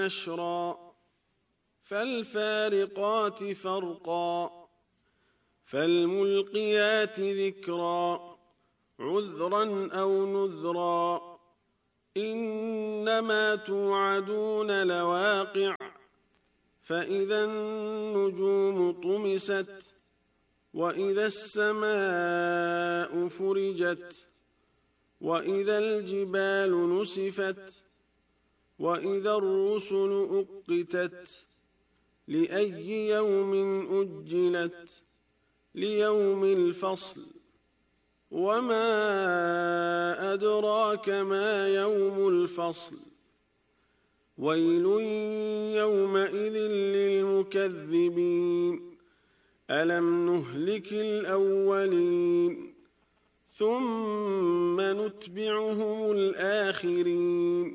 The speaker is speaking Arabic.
نشرا فالفارقات فرقا فالملقيات ذكرا عذرا أو نذرا إنما توعدون لواقع فإذا النجوم طمست وإذا السماء فرجت وإذا الجبال نسفت وإذا الرسل أقتت لأي يوم أجلت ليوم الفصل وما أدراك ما يوم الفصل ويل يومئذ للمكذبين ألم نهلك الأولين ثم نتبعهم الآخرين